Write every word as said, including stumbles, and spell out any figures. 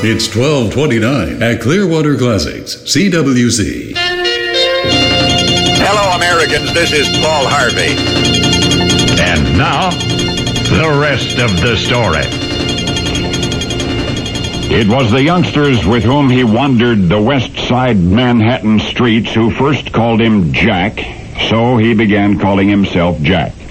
It's twelve twenty-nine at Clearwater Classics, C W C. Hello, Americans. This is Paul Harvey. And now, the rest of the story. It was the youngsters with whom he wandered the West Side Manhattan streets who first called him Jack, so he began calling himself Jack.